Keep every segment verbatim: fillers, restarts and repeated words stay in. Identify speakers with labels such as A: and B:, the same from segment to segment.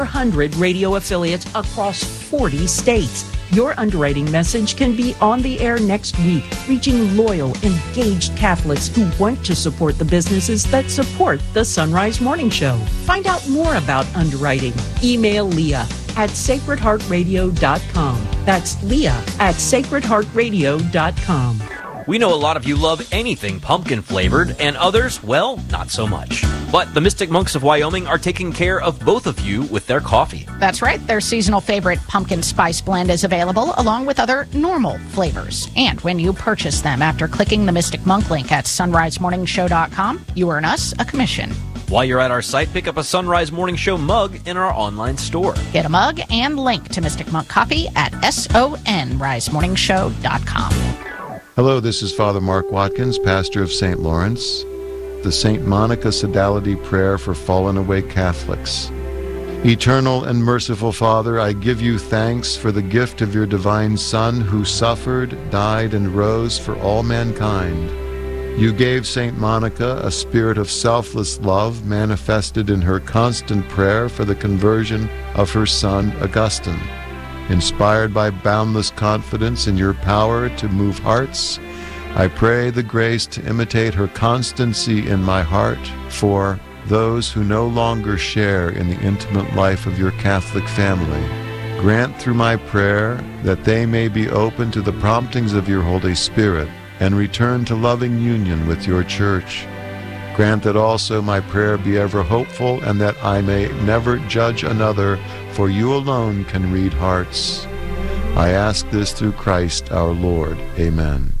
A: four hundred radio affiliates across forty states. Your underwriting message can be on the air next week, reaching loyal, engaged Catholics who want to support the businesses that support the Sunrise Morning Show. Find out more about underwriting. Email Leah at sacred heart radio dot com. That's Leah at sacred heart radio dot com.
B: We know a lot of you love anything pumpkin flavored, and others, well, not so much. But the Mystic Monks of Wyoming are taking care of both of you with their coffee.
C: That's right. Their seasonal favorite pumpkin spice blend is available, along with other normal flavors. And when you purchase them after clicking the Mystic Monk link at sunrise morning show dot com, you earn us a commission.
B: While you're at our site, pick up a Sunrise Morning Show mug in our online store.
C: Get a mug and link to Mystic Monk Coffee at sunrise morning show dot com.
D: Hello, this is Father Mark Watkins, pastor of Saint Lawrence. The Saint Monica Sodality Prayer for Fallen Away Catholics. Eternal and merciful Father, I give you thanks for the gift of your divine Son who suffered, died, and rose for all mankind. You gave Saint Monica a spirit of selfless love manifested in her constant prayer for the conversion of her son Augustine. Inspired by boundless confidence in your power to move hearts, I pray the grace to imitate her constancy in my heart for those who no longer share in the intimate life of your Catholic family. Grant through my prayer that they may be open to the promptings of your Holy Spirit and return to loving union with your Church. Grant that also my prayer be ever hopeful and that I may never judge another, for you alone can read hearts. I ask this through Christ our Lord. Amen.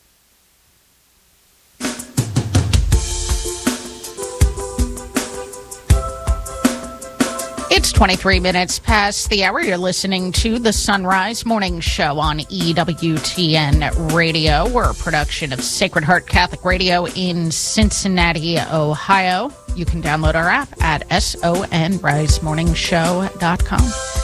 C: It's twenty-three minutes past the hour. You're listening to the Sunrise Morning Show on E W T N Radio. We're a production of Sacred Heart Catholic Radio in Cincinnati, Ohio. You can download our app at sunrise morning show dot com.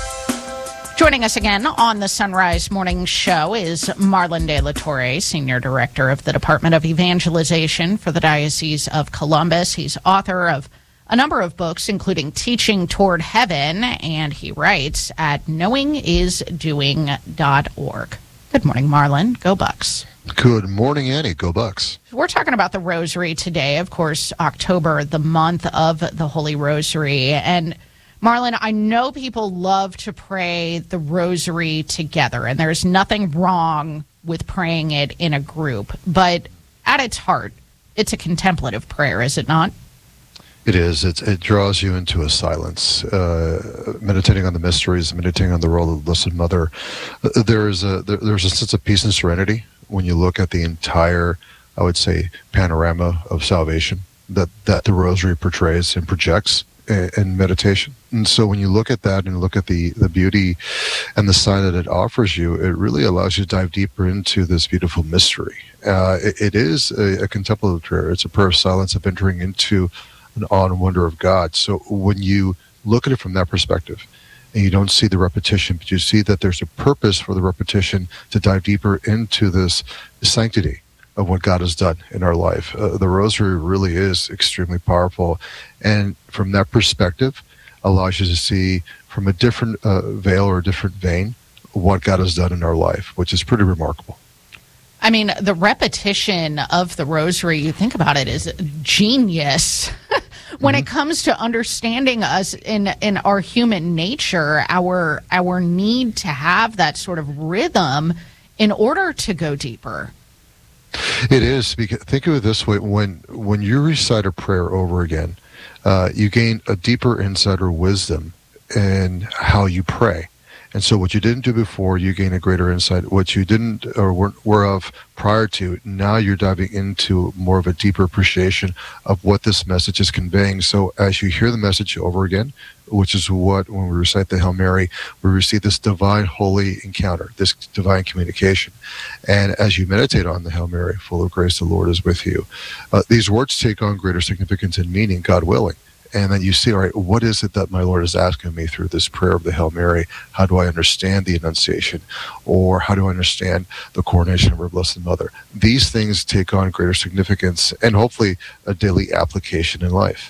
C: Joining us again on the Sunrise Morning Show is Marlon De La Torre, Senior Director of the Department of Evangelization for the Diocese of Columbus. He's author of a number of books, including Teaching Toward Heaven, and he writes at knowing is doing dot org. Good morning, Marlon. Go Bucks.
E: Good morning, Annie. Go Bucks.
C: We're talking about the Rosary today. Of course, October, the month of the Holy Rosary. And Marlon, I know people love to pray the Rosary together, and there's nothing wrong with praying it in a group. But at its heart, it's a contemplative prayer, is it not?
E: It is. It, it draws you into a silence, uh, meditating on the mysteries, meditating on the role of the Blessed Mother. Uh, there is a there, there's a sense of peace and serenity when you look at the entire, I would say, panorama of salvation that, that the Rosary portrays and projects in, in meditation. And so when you look at that and look at the, the beauty and the sign that it offers you, it really allows you to dive deeper into this beautiful mystery. Uh, it, it is a, a contemplative prayer. It's a prayer of silence, of entering into an awe and wonder of God. So when you look at it from that perspective, and you don't see the repetition, but you see that there's a purpose for the repetition to dive deeper into this sanctity of what God has done in our life. Uh, the Rosary really is extremely powerful, and from that perspective, allows you to see from a different uh, veil or a different vein what God has done in our life, which is pretty remarkable.
C: I mean, the repetition of the Rosary, you think about it, is genius. When mm-hmm. it comes to understanding us in in our human nature, our our need to have that sort of rhythm in order to go deeper.
E: It is. Because think of it this way: when when you recite a prayer over again, uh, you gain a deeper insight or wisdom in how you pray. And so what you didn't do before, you gain a greater insight. What you didn't or weren't aware of prior to, now you're diving into more of a deeper appreciation of what this message is conveying. So as you hear the message over again, which is what, when we recite the Hail Mary, we receive this divine holy encounter, this divine communication. And as you meditate on the Hail Mary, full of grace, the Lord is with you, uh, these words take on greater significance and meaning, God willing. And then you see, all right, what is it that my Lord is asking me through this prayer of the Hail Mary? How do I understand the Annunciation? Or how do I understand the coronation of our Blessed Mother? These things take on greater significance and hopefully a daily application in life.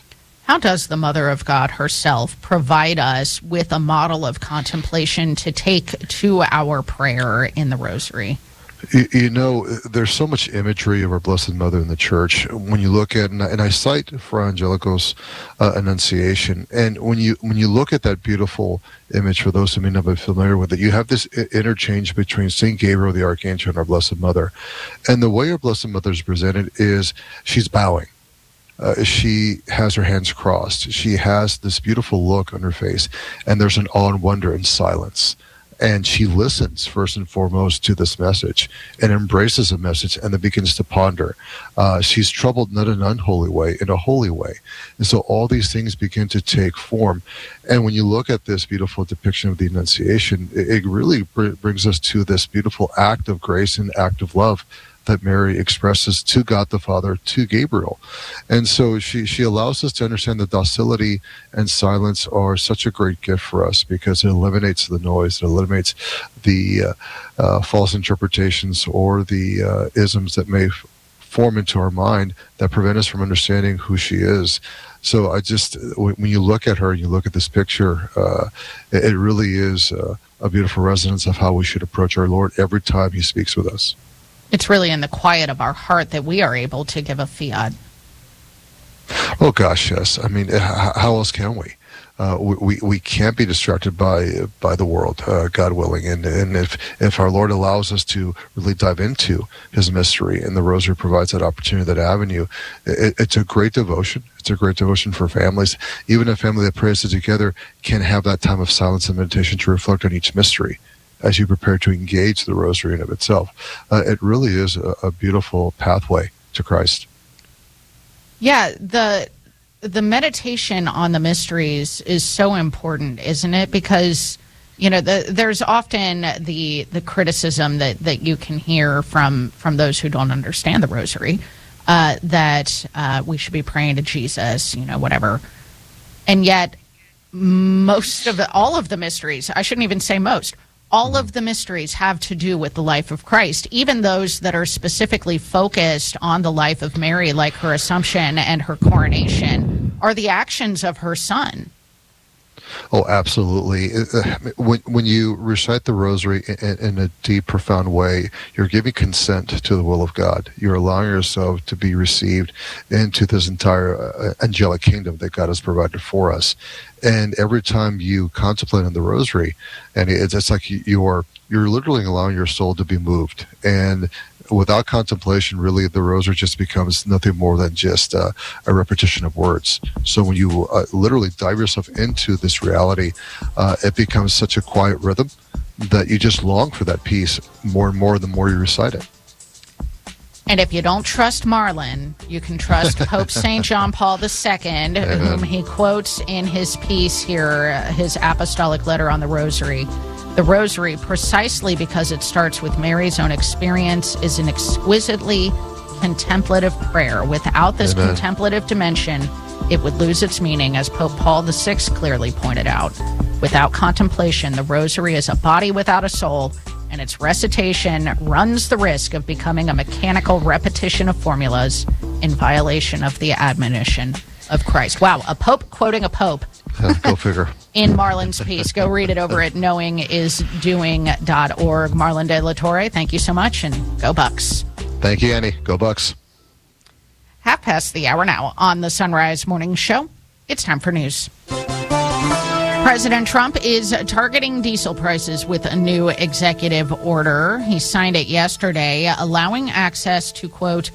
C: How does the Mother of God herself provide us with a model of contemplation to take to our prayer in the Rosary?
E: You, you know, there's so much imagery of our Blessed Mother in the Church. When you look at, and I, and I cite Fra Angelico's uh, Annunciation, and when you when you look at that beautiful image, for those who may not be familiar with it, you have this interchange between Saint Gabriel the Archangel and our Blessed Mother. And the way our Blessed Mother is presented is she's bowing. Uh, she has her hands crossed. She has this beautiful look on her face, and there's an awe and wonder and silence. And she listens first and foremost to this message and embraces the message and then begins to ponder. Uh, she's troubled not in an unholy way, in a holy way. And so all these things begin to take form. And when you look at this beautiful depiction of the Annunciation, it, it really br- brings us to this beautiful act of grace and act of love that Mary expresses to God the Father, to Gabriel. And so she, she allows us to understand that docility and silence are such a great gift for us, because it eliminates the noise, it eliminates the uh, uh, false interpretations or the uh, isms that may f- form into our mind that prevent us from understanding who she is. So I just, when you look at her, you look at this picture, uh, it, it really is uh, a beautiful resonance of how we should approach our Lord every time he speaks with us.
C: It's really in the quiet of our heart that we are able to give a fiat.
E: Oh, gosh, yes. I mean, how else can we? Uh, we we can't be distracted by by the world, uh, God willing. And and if if our Lord allows us to really dive into his mystery, and the Rosary provides that opportunity, that avenue, it, it's a great devotion. It's a great devotion for families. Even a family that prays together can have that time of silence and meditation to reflect on each mystery as you prepare to engage the Rosary in of itself. Uh, it really is a, a beautiful pathway to Christ.
C: Yeah, the the meditation on the mysteries is so important, isn't it? Because, you know, the, there's often the the criticism that, that you can hear from, from those who don't understand the Rosary, uh, that uh, we should be praying to Jesus, you know, whatever. And yet, most of the, all of the mysteries, I shouldn't even say most, all of the mysteries have to do with the life of Christ, even those that are specifically focused on the life of Mary, like her Assumption and her coronation, are the actions of her Son.
E: Oh, absolutely. When when you recite the Rosary in, in a deep, profound way, you're giving consent to the will of God. You're allowing yourself to be received into this entire uh, angelic kingdom that God has provided for us. And every time you contemplate on the Rosary, and it's, it's like you're you're literally allowing your soul to be moved. And without contemplation, really, the Rosary just becomes nothing more than just uh, a repetition of words. So when you uh, literally dive yourself into this reality, uh, it becomes such a quiet rhythm that you just long for that peace more and more the more you recite it.
C: And if you don't trust Marlon, you can trust Pope Saint John Paul the Second,
E: Amen.
C: whom he quotes in his piece here, uh, his apostolic letter on the Rosary. The Rosary, precisely because it starts with Mary's own experience, is an exquisitely contemplative prayer. Without this
E: Amen.
C: contemplative dimension, it would lose its meaning, as Pope Paul the Sixth clearly pointed out. Without contemplation, the Rosary is a body without a soul, and its recitation runs the risk of becoming a mechanical repetition of formulas in violation of the admonition of Christ. Wow, a pope quoting a pope.
E: Go figure.
C: In Marlon's piece. Go read it over at knowing is doing dot org. Marlon De La Torre, thank you so much, and go Bucks.
E: Thank you, Annie. Go Bucks.
C: Half past the hour now on the Sunrise Morning Show. It's time for news. President Trump is targeting diesel prices with a new executive order. He signed it yesterday, allowing access to, quote,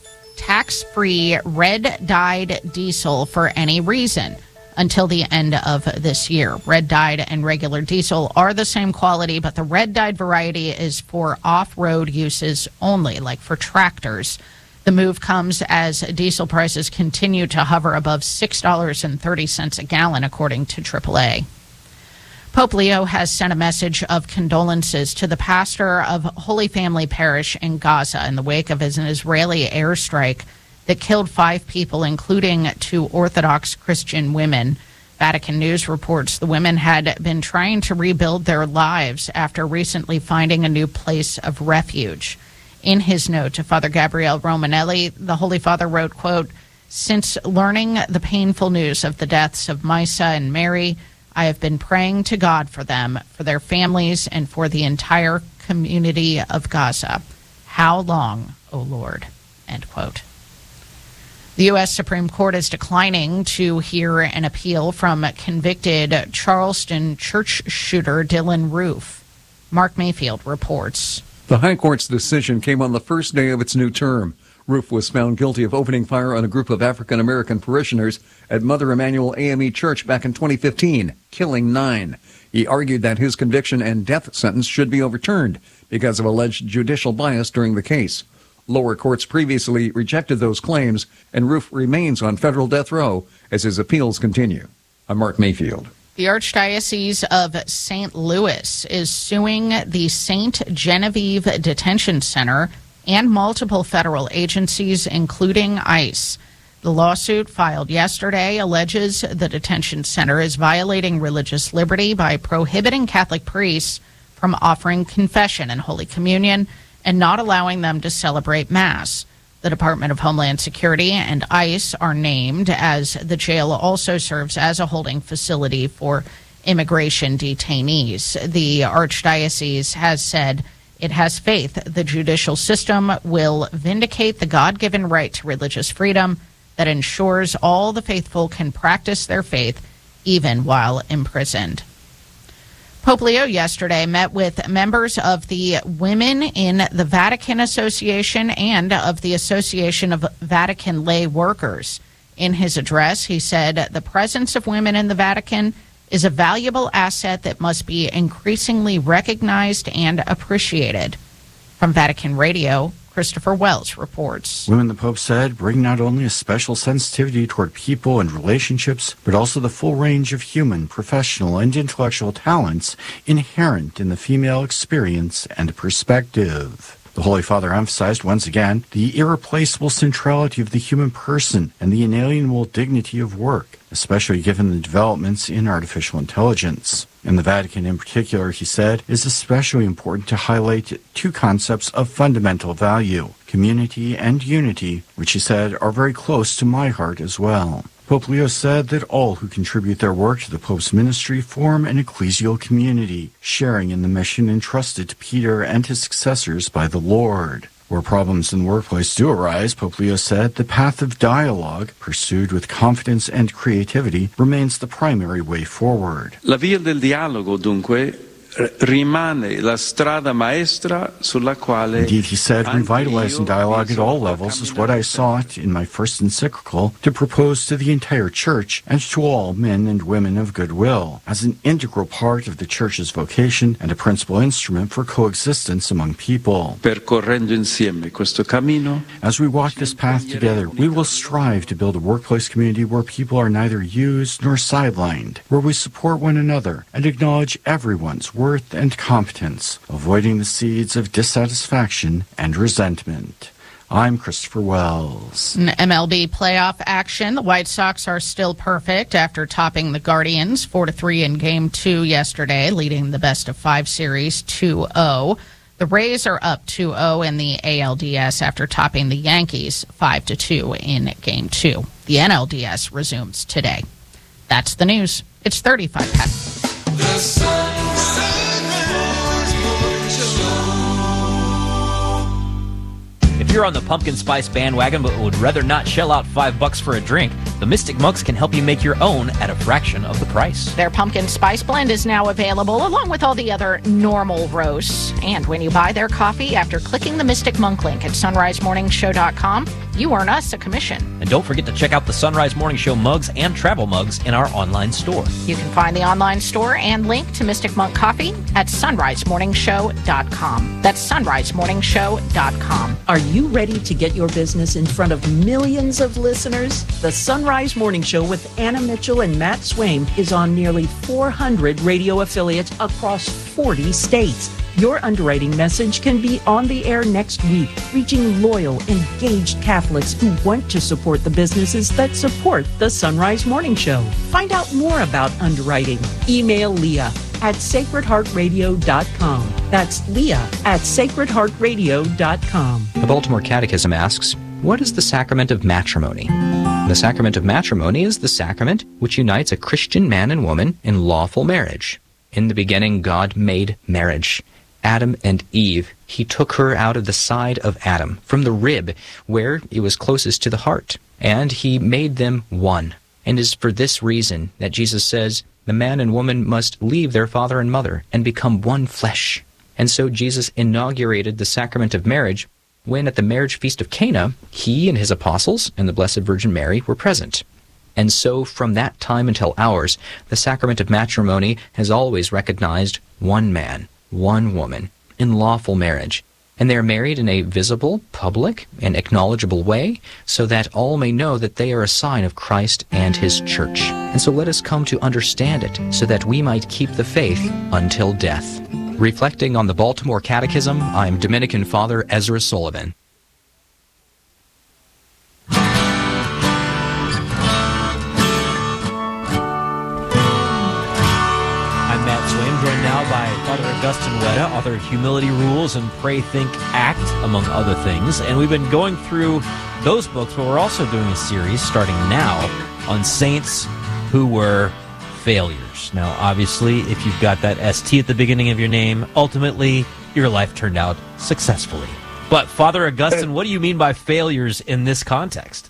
C: tax-free red-dyed diesel for any reason until the end of this year. Red-dyed and regular diesel are the same quality, but the red-dyed variety is for off-road uses only, like for tractors. The move comes as diesel prices continue to hover above six dollars and thirty cents a gallon, according to triple A. Pope Leo has sent a message of condolences to the pastor of Holy Family Parish in Gaza in the wake of an Israeli airstrike that killed five people, including two Orthodox Christian women. Vatican News reports the women had been trying to rebuild their lives after recently finding a new place of refuge. In his note to Father Gabriele Romanelli, the Holy Father wrote, quote, Since learning the painful news of the deaths of Misa and Mary, I have been praying to God for them, for their families, and for the entire community of Gaza. How long, O Lord? End quote. The U S Supreme Court is declining to hear an appeal from convicted Charleston church shooter Dylan Roof. Mark Mayfield reports.
F: The High Court's decision came on the first day of its new term. Roof was found guilty of opening fire on a group of African-American parishioners at Mother Emanuel A M E Church back in twenty fifteen, killing nine. He argued that his conviction and death sentence should be overturned because of alleged judicial bias during the case. Lower courts previously rejected those claims, and Roof remains on federal death row as his appeals continue. I'm Mark Mayfield.
C: The Archdiocese of Saint Louis is suing the Saint Genevieve Detention Center and multiple federal agencies, including ICE. The lawsuit filed yesterday alleges the detention center is violating religious liberty by prohibiting Catholic priests from offering confession and Holy Communion and not allowing them to celebrate Mass. The Department of Homeland Security and ICE are named, as the jail also serves as a holding facility for immigration detainees. The Archdiocese has said it has faith the judicial system will vindicate the God-given right to religious freedom that ensures all the faithful can practice their faith even while imprisoned. Pope Leo yesterday met with members of the Women in the Vatican Association and of the Association of Vatican Lay Workers. In his address, he said the presence of women in the Vatican is a valuable asset that must be increasingly recognized and appreciated. From Vatican Radio, Christopher Wells reports.
G: Women, the Pope said, bring not only a special sensitivity toward people and relationships, but also the full range of human, professional, and intellectual talents inherent in the female experience and perspective. The Holy Father emphasized once again the irreplaceable centrality of the human person and the inalienable dignity of work, especially given the developments in artificial intelligence. In the Vatican in particular, he said, it is especially important to highlight two concepts of fundamental value, community and unity, which he said are very close to my heart as well. Pope Leo said that all who contribute their work to the Pope's ministry form an ecclesial community, sharing in the mission entrusted to Peter and his successors by the Lord. Where problems in the workplace do arise, Pope Leo said, the path of dialogue, pursued with confidence and creativity, remains the primary way forward.
H: La via del dialogo, dunque, rimane la strada maestra sulla quale...
G: Indeed, he said, revitalizing dialogue at all levels is what I sought in my first encyclical to propose to the entire Church and to all men and women of goodwill, as an integral part of the Church's vocation and a principal instrument for coexistence among people.
H: Percorrendo insieme questo cammino,
G: as we walk this path together, we will strive to build a workplace community where people are neither used nor sidelined, where we support one another and acknowledge everyone's worth worth and competence, avoiding the seeds of dissatisfaction and resentment. I'm Christopher Wells.
C: In M L B playoff action, the White Sox are still perfect after topping the Guardians four to three in Game two yesterday, leading the best-of-five series two oh. The Rays are up two oh in the A L D S after topping the Yankees five to two in Game two. The N L D S resumes today. That's the news. It's thirty-five past.
I: The sun.
B: If you're on the pumpkin spice bandwagon but would rather not shell out five bucks for a drink, the Mystic Monks can help you make your own at a fraction of the price.
C: Their pumpkin spice blend is now available along with all the other normal roasts. And when you buy their coffee after clicking the Mystic Monk link at sunrise morning show dot com, you earn us a commission.
B: And don't forget to check out the Sunrise Morning Show mugs and travel mugs in our online store.
C: You can find the online store and link to Mystic Monk Coffee at sunrise morning show dot com. That's sunrise morning show dot com.
A: Are you ready to get your business in front of millions of listeners? The Sunrise Morning Show with Anna Mitchell and Matt Swaim is on nearly four hundred radio affiliates across forty states. Your underwriting message can be on the air next week, reaching loyal, engaged Catholics who want to support the businesses that support the Sunrise Morning Show. Find out more about underwriting. Email Leah at sacred heart radio dot com. That's Leah at sacred heart radio dot com.
J: The Baltimore Catechism asks, what is the sacrament of matrimony?
I: The sacrament of matrimony is the sacrament which unites a Christian man and woman in lawful marriage. In the beginning, God made marriage. Adam and Eve, he took her out of the side of Adam, from the rib, where it was closest to the heart, and he made them one. And it is for this reason that Jesus says, the man and woman must leave their father and mother and become one flesh. And so Jesus inaugurated the sacrament of marriage when at the marriage feast of Cana, he and his apostles and the Blessed Virgin Mary were present. And so from that time until ours, the sacrament of matrimony has always recognized one man, one woman, in lawful marriage. And they are married in a visible, public, and acknowledgeable way, so that all may know that they are a sign of Christ and his church. And so let us come to understand it, so that we might keep the faith until death. Reflecting on the Baltimore Catechism, I'm Dominican Father Ezra Sullivan.
B: Joined now by Father Augustine Wetta, author of Humility Rules and Pray, Think, Act, among other things. And we've been going through those books, but we're also doing a series starting now on saints who were failures. Now, obviously, if you've got that S T at the beginning of your name, ultimately, your life turned out successfully. But, Father Augustine, what do you mean by failures in this context?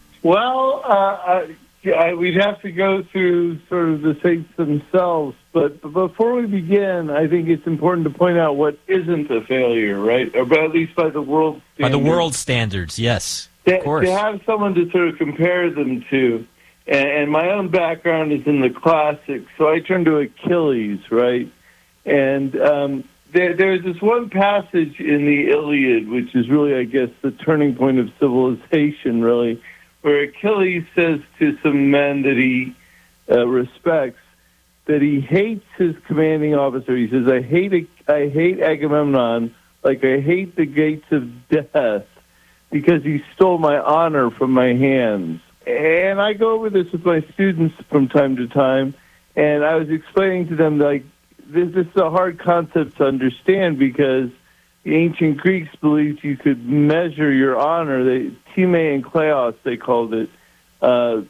J: Well, uh, I, we'd have to go through sort of the saints themselves. But, but before we begin, I think it's important to point out what isn't a failure, right? Or at least by the world standards.
B: By the world standards, yes.
J: To,
B: of course.
J: To have someone to sort of compare them to. And, and my own background is in the classics, so I turn to Achilles, right? And um, there, there's this one passage in the Iliad, which is really, I guess, the turning point of civilization, really, where Achilles says to some men that he uh, respects, that he hates his commanding officer. He says, I hate I hate Agamemnon like I hate the gates of death because he stole my honor from my hands. And I go over this with my students from time to time, and I was explaining to them, like, this, this is a hard concept to understand because the ancient Greeks believed you could measure your honor. They, time and kleos, they called it, uh,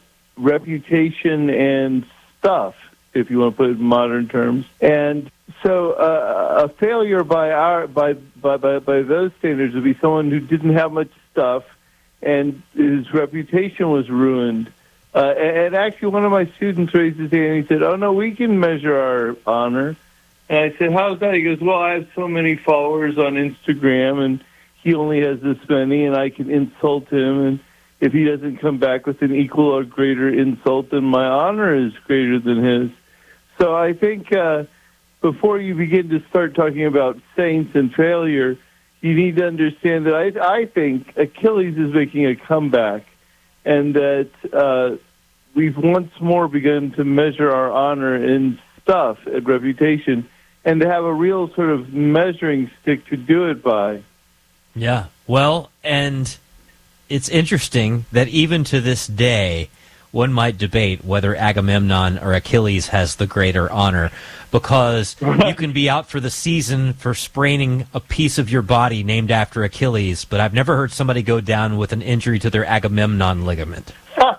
J: reputation and stuff, if you want to put it in modern terms. And so uh, a failure by our by, by by by those standards would be someone who didn't have much stuff and his reputation was ruined. Uh, and actually, one of my students raised his hand and he said, oh, no, we can measure our honor. And I said, how's that? He goes, well, I have so many followers on Instagram, and he only has this many, and I can insult him, and if he doesn't come back with an equal or greater insult, then my honor is greater than his. So I think uh, before you begin to start talking about saints and failure, you need to understand that I, I think Achilles is making a comeback, and that uh, we've once more begun to measure our honor in stuff and reputation, and to have a real sort of measuring stick to do it by.
B: Yeah, well, and it's interesting that even to this day, one might debate whether Agamemnon or Achilles has the greater honor, because you can be out for the season for spraining a piece of your body named after Achilles, but I've never heard somebody go down with an injury to their Agamemnon ligament.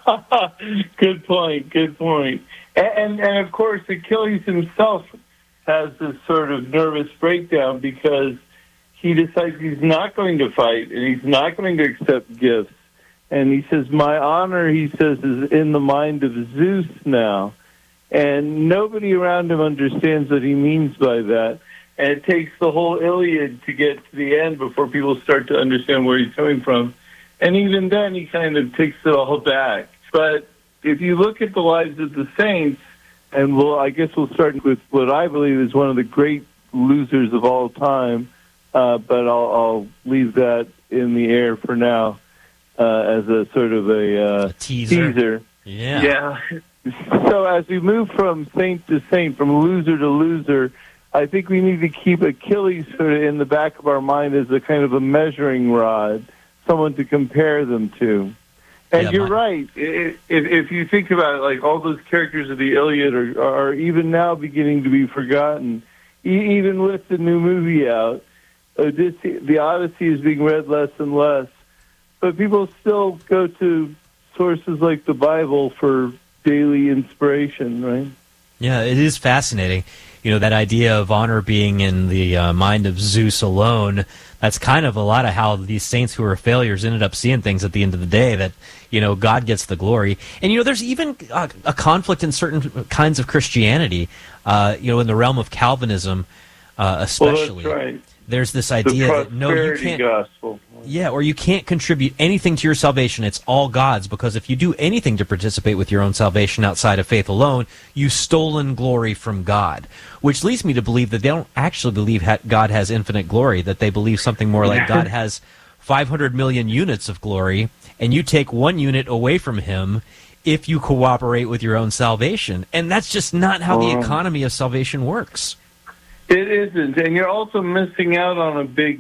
J: Good point, good point. And, and, and, of course, Achilles himself has this sort of nervous breakdown because he decides he's not going to fight and he's not going to accept gifts. And he says, my honor, he says, is in the mind of Zeus now. And nobody around him understands what he means by that. And it takes the whole Iliad to get to the end before people start to understand where he's coming from. And even then, he kind of takes it all back. But if you look at the lives of the saints, and we'll, I guess we'll start with what I believe is one of the great losers of all time, uh, but I'll, I'll leave that in the air for now. Uh, as a sort of a, uh,
B: a teaser.
J: teaser.
B: Yeah.
J: Yeah. So as we move from saint to saint, from loser to loser, I think we need to keep Achilles sort of in the back of our mind as a kind of a measuring rod, someone to compare them to. And
B: yeah,
J: you're
B: my-
J: right. If, if you think about it, like all those characters of the Iliad are, are even now beginning to be forgotten. E- even with the new movie out, Odyssey, the Odyssey is being read less and less. But people still go to sources like the Bible for daily inspiration, right?
B: Yeah, it is fascinating. You know, that idea of honor being in the uh, mind of Zeus alone, that's kind of a lot of how these saints who are failures ended up seeing things at the end of the day, that, you know, God gets the glory. And, you know, there's even a, a conflict in certain kinds of Christianity, uh, you know, in the realm of Calvinism, uh, especially.
J: Well, that's right.
B: There's this idea
J: the
B: that, no, you can't.
J: Gospel.
B: Yeah, or you can't contribute anything to your salvation. It's all God's, because if you do anything to participate with your own salvation outside of faith alone, you've stolen glory from God. Which leads me to believe that they don't actually believe ha- God has infinite glory, that they believe something more like God has five hundred million units of glory, and you take one unit away from him if you cooperate with your own salvation. And that's just not how the economy of salvation works.
J: It isn't, and you're also missing out on a big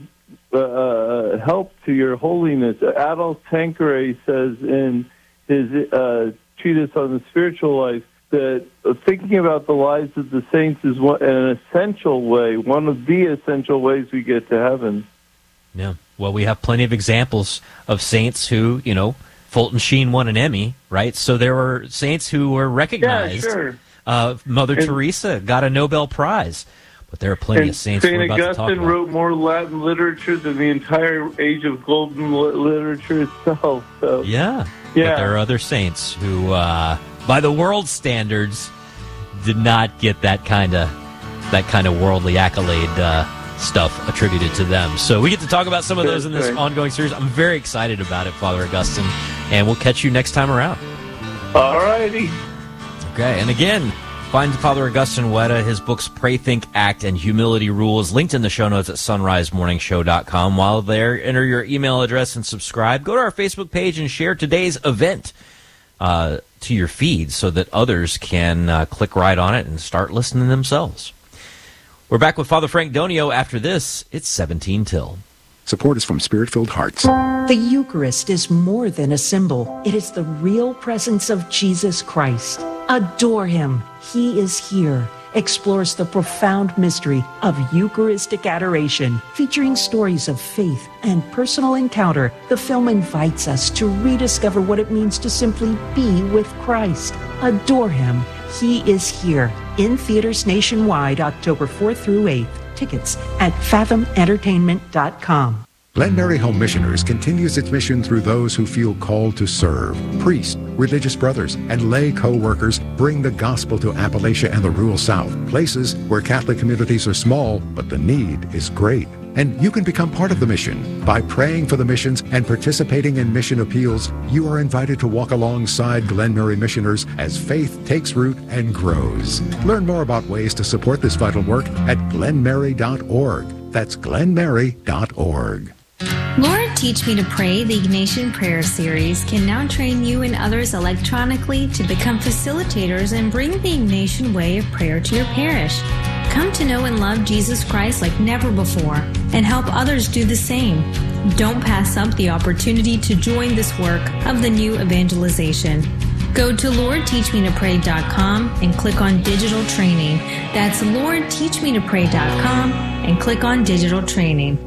J: uh, help to your holiness. Adolf Tanqueray says in his uh, treatise on the spiritual life that thinking about the lives of the saints is one, an essential way, one of the essential ways we get to heaven.
B: Yeah, well, we have plenty of examples of saints who, you know, Fulton Sheen won an Emmy, right? So there were saints who were recognized.
J: Yeah, sure.
B: Uh, Mother
J: and,
B: Teresa got a Nobel Prize. But there are plenty of saints we're about to talk about.
J: Saint Augustine wrote more Latin literature than the entire Age of Golden literature itself. So.
B: Yeah.
J: yeah.
B: But there are other saints who, uh, by the world standards, did not get that kind of that kind of worldly accolade uh, stuff attributed to them. So we get to talk about some of those in this ongoing series. I'm very excited about it, Father Augustine, and we'll catch you next time around.
J: All righty.
B: Okay, and again, find Father Augustine Weta, his books Pray, Think, Act, and Humility Rules, linked in the show notes at sunrise morning show dot com. While there, enter your email address and subscribe. Go to our Facebook page and share today's event uh, to your feed so that others can uh, click right on it and start listening themselves. We're back with Father Frank Donio after this. It's seventeen till.
K: Support is from Spirit-Filled Hearts.
A: The Eucharist is more than a symbol. It is the real presence of Jesus Christ. Adore him. He is here. Explores the profound mystery of Eucharistic adoration, featuring stories of faith and personal encounter. The film invites us to rediscover what it means to simply be with Christ. Adore him. He is here. In theaters nationwide, October fourth through eighth. Tickets at fathom entertainment dot com.
K: Glen Mary Home Missioners continues its mission through those who feel called to serve. Priests, religious brothers, and lay co-workers bring the gospel to Appalachia and the rural South, places where Catholic communities are small, but the need is great. And you can become part of the mission. By praying for the missions and participating in mission appeals, you are invited to walk alongside Glen Mary missioners as faith takes root and grows. Learn more about ways to support this vital work at glen mary dot org. That's glen mary dot org.
L: Lord, Teach Me to Pray, the Ignatian Prayer Series, can now train you and others electronically to become facilitators and bring the Ignatian way of prayer to your parish. Come to know and love Jesus Christ like never before and help others do the same. Don't pass up the opportunity to join this work of the new evangelization. Go to lord teach me to pray dot com and click on Digital Training. That's lord teach me to pray dot com and click on Digital Training.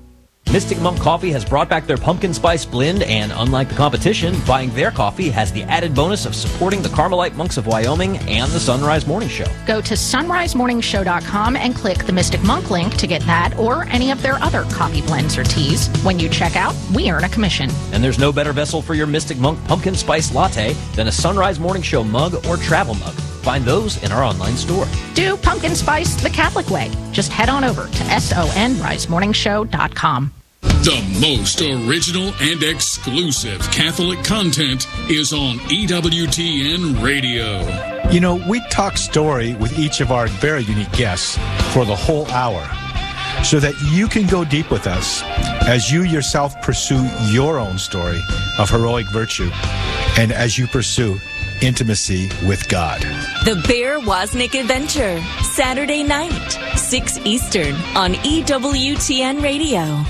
B: Mystic Monk Coffee has brought back their pumpkin spice blend, and unlike the competition, buying their coffee has the added bonus of supporting the Carmelite Monks of Wyoming and the Sunrise Morning Show.
C: Go to sunrise morning show dot com and click the Mystic Monk link to get that or any of their other coffee blends or teas. When you check out, we earn a commission.
B: And there's no better vessel for your Mystic Monk pumpkin spice latte than a Sunrise Morning Show mug or travel mug. Find those in our online store.
C: Do pumpkin spice the Catholic way. Just head on over to sunrise morning show dot com.
M: The most original and exclusive Catholic content is on E W T N Radio.
N: You know, we talk story with each of our very unique guests for the whole hour so that you can go deep with us as you yourself pursue your own story of heroic virtue and as you pursue intimacy with God.
O: The Bear Wozniak Adventure, Saturday night, six Eastern on E W T N Radio.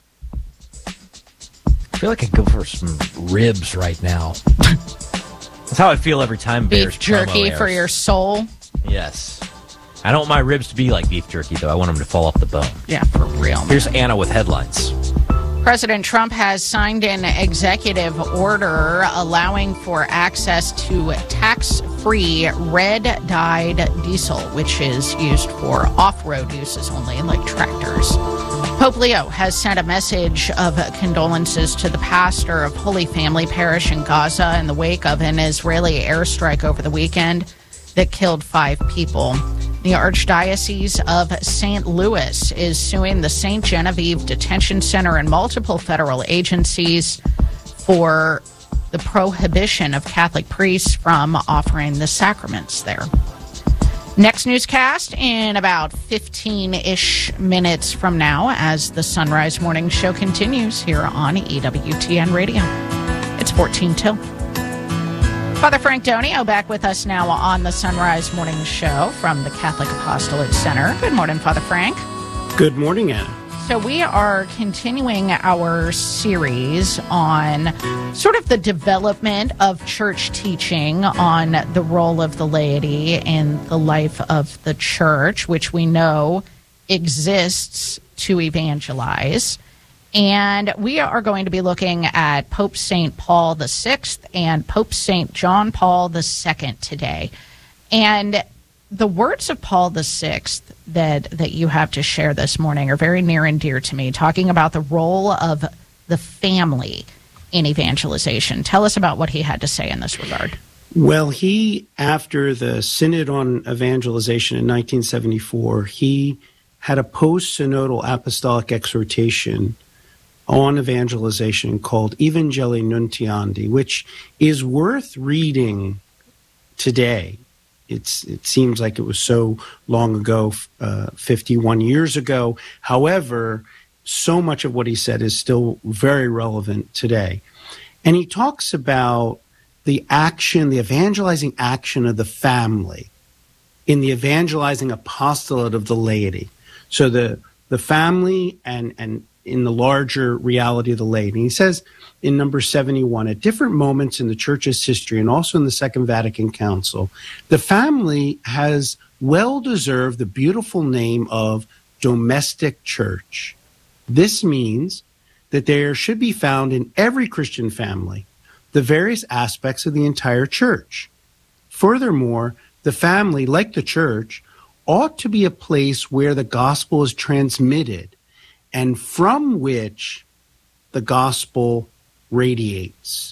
B: I feel like I could go for some ribs right now. That's how I feel every time Bears
C: Beef jerky for your soul.
B: Yes. I don't want my ribs to be like beef jerky, though. I want them to fall off the bone.
C: Yeah, for real.
B: Here's Anna with headlines.
C: President Trump has signed an executive order allowing for access to tax-free red-dyed diesel, which is used for off-road uses only, like tractors. Pope Leo has sent a message of condolences to the pastor of Holy Family Parish in Gaza in the wake of an Israeli airstrike over the weekend that killed five people. The Archdiocese of Saint Louis is suing the Saint Genevieve Detention Center and multiple federal agencies for the prohibition of Catholic priests from offering the sacraments there. Next newscast in about fifteen-ish minutes from now as the Sunrise Morning Show continues here on E W T N Radio. It's fourteen till. Father Frank Donio back with us now on the Sunrise Morning Show from the Catholic Apostolate Center. Good morning, Father Frank.
P: Good morning, Anna.
C: So we are continuing our series on sort of the development of church teaching on the role of the laity in the life of the church, which we know exists to evangelize. And we are going to be looking at Pope Saint Paul the Sixth and Pope Saint John Paul the Second today. And the words of Paul the Sixth that, that you have to share this morning are very near and dear to me, talking about the role of the family in evangelization. Tell us about what he had to say in this regard.
P: Well, he, after the Synod on Evangelization in nineteen seventy-four, he had a post-synodal apostolic exhortation on evangelization called Evangelii Nuntiandi, which is worth reading today. It's, it seems like it was so long ago, uh, fifty-one years ago. However, so much of what he said is still very relevant today. And he talks about the action, the evangelizing action of the family in the evangelizing apostolate of the laity. So the, the family and, and in the larger reality of the laity. And he says in number seventy-one, at different moments in the Church's history and also in the Second Vatican Council, the family has well deserved the beautiful name of domestic church. This means that there should be found in every Christian family the various aspects of the entire church. Furthermore, the family, like the church, ought to be a place where the gospel is transmitted and from which the gospel radiates.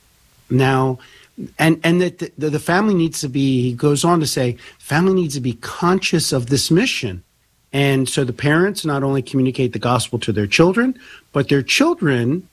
P: Now, and, and that the, the family needs to be, he goes on to say, family needs to be conscious of this mission. And so the parents not only communicate the gospel to their children, but their children,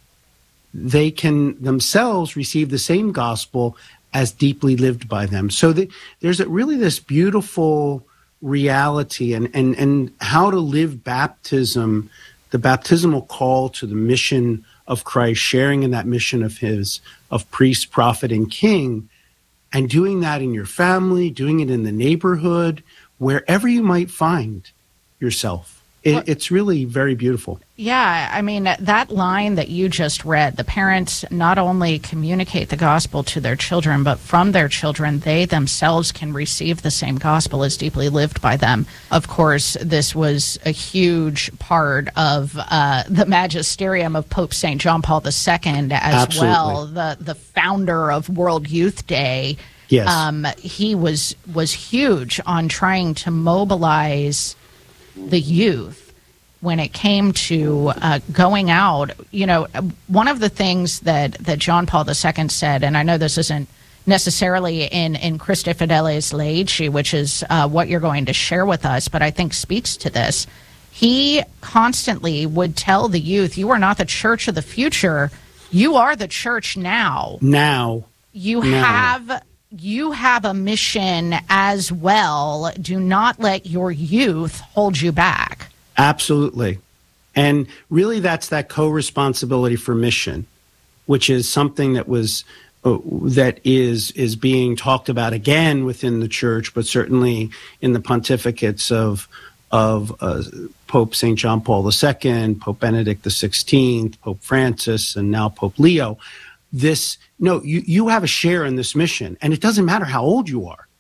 P: they can themselves receive the same gospel as deeply lived by them. So the, there's a, really this beautiful reality and, and, and how to live baptism, the baptismal call to the mission of Christ, sharing in that mission of his, of priest, prophet, and king, and doing that in your family, doing it in the neighborhood, wherever you might find yourself. It, it's really very beautiful.
C: Yeah, I mean, that line that you just read, the parents not only communicate the gospel to their children, but from their children, they themselves can receive the same gospel as deeply lived by them. Of course, this was a huge part of uh, the magisterium of Pope Saint John Paul the Second as
P: Absolutely.
C: well, the, the founder of World Youth Day.
P: Yes.
C: Um, he was was huge on trying to mobilize the youth when it came to uh, going out. You know, one of the things that, that John Paul the Second said, and I know this isn't necessarily in, in Christe Fideles Laici, which is uh, what you're going to share with us, but I think speaks to this. He constantly would tell the youth, you are not the church of the future, you are the church now.
P: Now.
C: You
P: now.
C: have... You have a mission as well. Do not let your youth hold you back.
P: Absolutely. And really that's that co-responsibility for mission, which is something that was uh, that is is being talked about again within the church, but certainly in the pontificates of of uh, Pope Saint John Paul the Second, Pope Benedict the Sixteenth, Pope Francis, and now Pope Leo. This, no, you, you have a share in this mission, and it doesn't matter how old you are.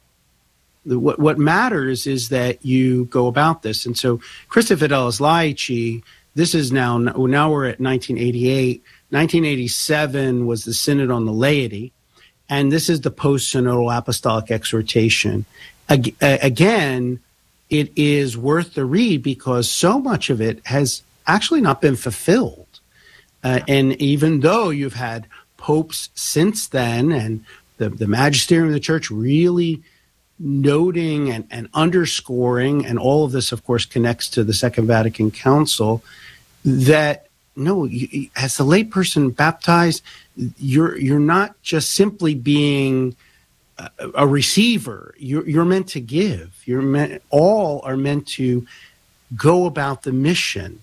P: The, what, what matters is that you go about this. And so Christe Fideles Laici this is now, now we're at nineteen eighty-eight. nineteen eighty-seven was the Synod on the Laity, and this is the post-synodal apostolic exhortation. Ag- again, it is worth the read because so much of it has actually not been fulfilled. Uh, and even though you've had popes since then and the, the magisterium of the church really noting and, and underscoring, and all of this, of course, connects to the Second Vatican Council, that no, you, as a layperson baptized, you're you're not just simply being a, a receiver. You're you're meant to give. You're meant. All are meant to go about the mission,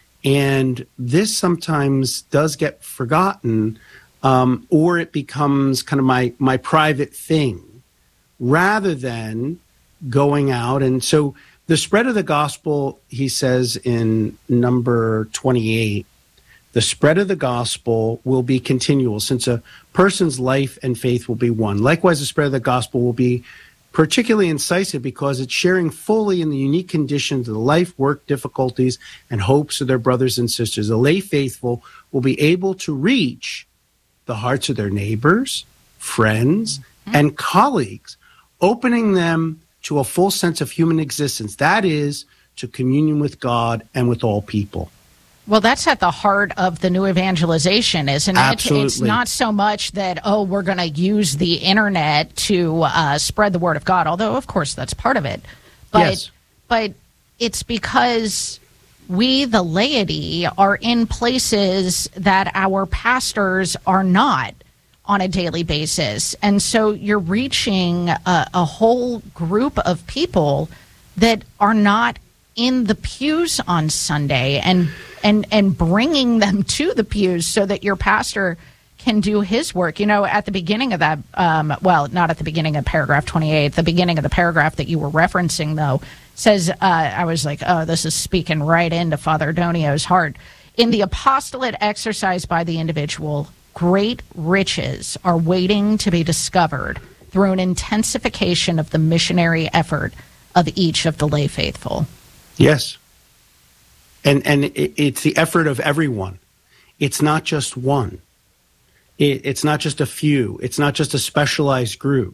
P: and this sometimes does get forgotten, um, or it becomes kind of my my private thing, rather than going out. And so the spread of the gospel, he says in number twenty-eight, the spread of the gospel will be continual, since a person's life and faith will be one. Likewise, the spread of the gospel will be particularly incisive because it's sharing fully in the unique conditions of the life, work, difficulties, and hopes of their brothers and sisters. The lay faithful will be able to reach the hearts of their neighbors, friends, mm-hmm. and colleagues, opening them to a full sense of human existence. That is, to communion with God and with all people.
C: Well, that's at the heart of the new evangelization, isn't it?
P: Absolutely.
C: It's not so much that, oh, we're going to use the internet to uh, spread the word of God, although, of course, that's part of it. But,
P: yes.
C: but it's because we, the laity, are in places that our pastors are not on a daily basis. And so you're reaching a, a whole group of people that are not in the pews on Sunday, and and and bringing them to the pews so that your pastor can do his work. You know, at the beginning of that, um, well, not at the beginning of paragraph twenty-eight, the beginning of the paragraph that you were referencing, though, says, uh, I was like, oh, this is speaking right into Father Donio's heart. In the apostolate exercised by the individual, great riches are waiting to be discovered through an intensification of the missionary effort of each of the lay faithful.
P: Yes. And and it, it's the effort of everyone. It's not just one. It, it's not just a few. It's not just a specialized group.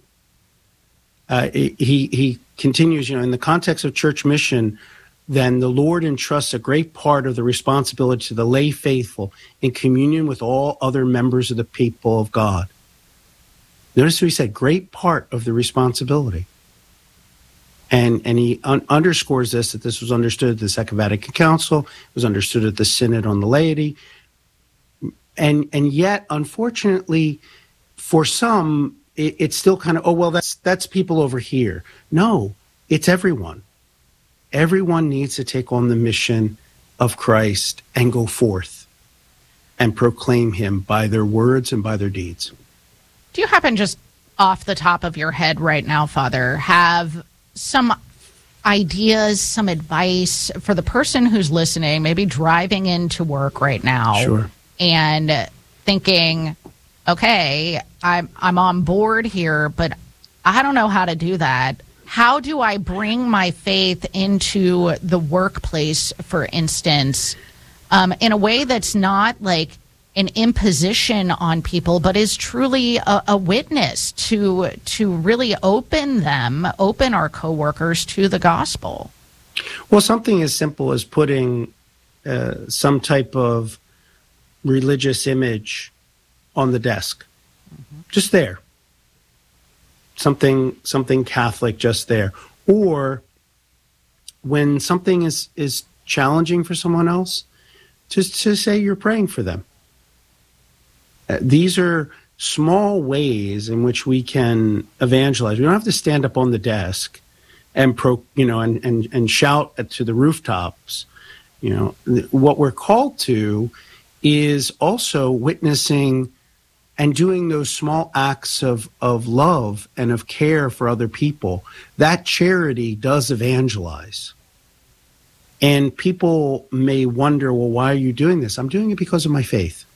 P: Uh, it, he, he continues, you know, in the context of church mission, then the Lord entrusts a great part of the responsibility to the lay faithful in communion with all other members of the people of God. Notice what he said, great part of the responsibility. And and he un- underscores this, that this was understood at the Second Vatican Council, it was understood at the Synod on the Laity. And and yet, unfortunately, for some, it, it's still kind of, oh, well, that's that's people over here. No, it's everyone. Everyone needs to take on the mission of Christ and go forth and proclaim him by their words and by their deeds.
C: Do you happen, just off the top of your head right now, Father, have some ideas, some advice for the person who's listening, maybe driving into work right now,
P: sure,
C: and thinking, okay, I'm I'm on board here, but I don't know how to do that. How do I bring my faith into the workplace, for instance, um, in a way that's not like an imposition on people, but is truly a, a witness to to really open them, open our coworkers to the gospel?
P: Well, something as simple as putting uh, some type of religious image on the desk, mm-hmm. just there. Something something Catholic just there. Or when something is, is challenging for someone else, just to say you're praying for them. Uh, these are small ways in which we can evangelize. We don't have to stand up on the desk and pro, you know, and, and, and shout to the rooftops. You know, what we're called to is also witnessing and doing those small acts of, of love and of care for other people. That charity does evangelize. And people may wonder, well, why are you doing this? I'm doing it because of my faith.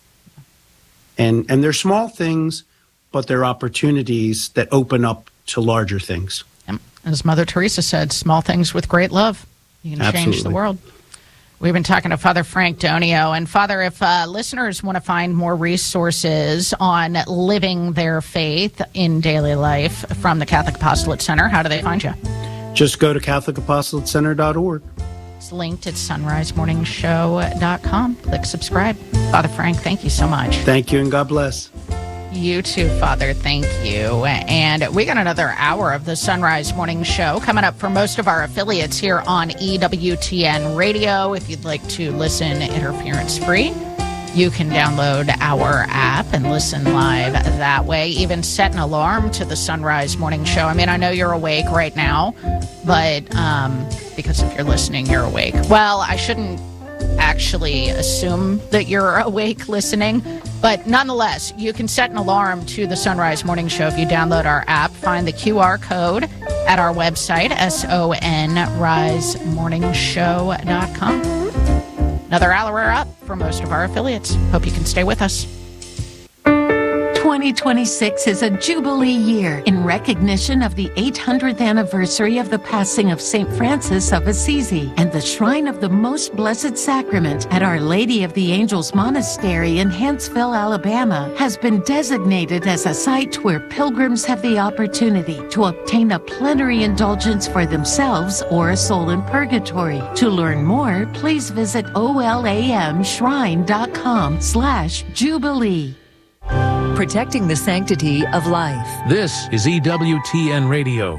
P: And and they're small things, but they're opportunities that open up to larger things.
C: As Mother Teresa said, small things with great love. You can
P: Absolutely.
C: change the world. We've been talking to Father Frank Donio. And, Father, if uh, listeners want to find more resources on living their faith in daily life from the Catholic Apostolate Center, how do they find you?
P: Just go to catholic apostolate center dot org.
C: It's linked at sunrise morning show dot com. Click subscribe. Father Frank, thank you so much.
P: Thank you, and God bless.
C: You too, Father. Thank you. And we got another hour of the Sunrise Morning Show coming up for most of our affiliates here on E W T N Radio. If you'd like to listen interference-free, you can download our app and listen live that way. Even set an alarm to the Sunrise Morning Show. I mean, I know you're awake right now, but um, because if you're listening, you're awake. Well, I shouldn't actually assume that you're awake listening, but nonetheless, you can set an alarm to the Sunrise Morning Show if you download our app. Find the Q R code at our website, S O N rise morning show dot com. Another hour up for most of our affiliates. Hope you can stay with us.
Q: twenty twenty-six is a Jubilee year in recognition of the eight hundredth anniversary of the passing of Saint Francis of Assisi, and the Shrine of the Most Blessed Sacrament at Our Lady of the Angels Monastery in Huntsville, Alabama, has been designated as a site where pilgrims have the opportunity to obtain a plenary indulgence for themselves or a soul in purgatory. To learn more, please visit olamshrine.com slash Jubilee.
R: Protecting the sanctity of life.
S: This is E W T N Radio.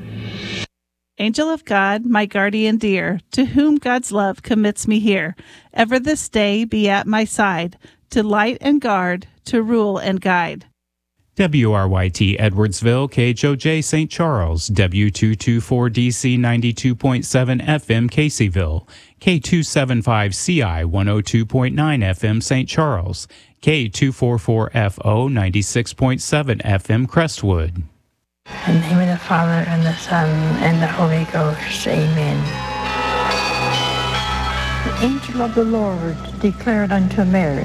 T: Angel of God, my guardian dear, to whom God's love commits me here, ever this day be at my side, to light and guard, to rule and guide.
U: W R Y T Edwardsville, K H O J Saint Charles, W two twenty-four D C ninety-two point seven F M Caseyville, K two seventy-five C I one oh two point nine F M Saint Charles, K two forty-four F O ninety-six point seven F M Crestwood.
V: In the name of the Father, and the Son, and the Holy Ghost. Amen. The angel of the Lord declared unto Mary,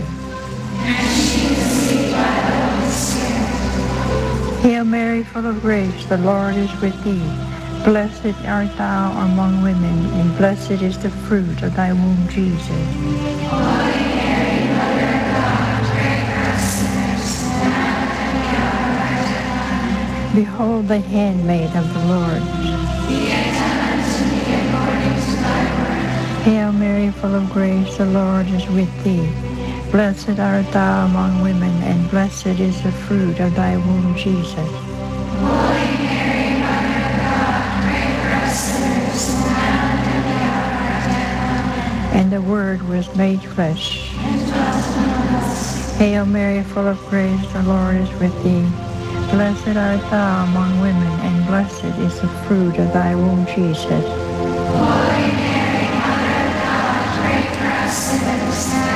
V: Hail Mary, full of grace, the Lord is with thee. Blessed art thou among women, and blessed is the fruit of thy womb, Jesus. Holy Mary, Mother of God, pray for us sinners, now and at the hour of our death. Behold the handmaid of the Lord. Be it done unto me according to thy word. Hail Mary, full of grace, the Lord is with thee. Blessed art thou among women, and blessed is the fruit of thy womb, Jesus. Holy Mary, Mother of God, pray for us sinners, now and at the hour of our death. And the Word was made flesh, and dwelt among us. Hail Mary, full of grace, the Lord is with thee. Blessed art thou among women, and blessed is the fruit of thy womb, Jesus. Holy Mary, Mother of God, pray for us sinners, now.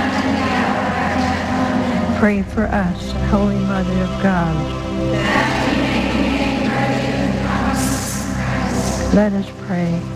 V: Pray for us, Holy Mother of God. That we may be made worthy of the promises of Christ. Let us pray.